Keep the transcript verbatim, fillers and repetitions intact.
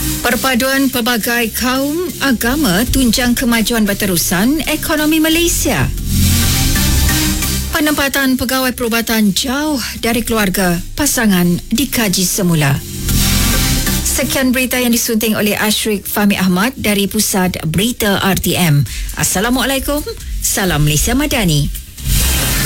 Perpaduan pelbagai kaum agama tunjang kemajuan berterusan ekonomi Malaysia. Penempatan pegawai perubatan jauh dari keluarga pasangan dikaji semula. Sekian berita yang disunting oleh Ashrik Fahmi Ahmad dari Pusat Berita R T M. Assalamualaikum. Salam Malaysia Madani.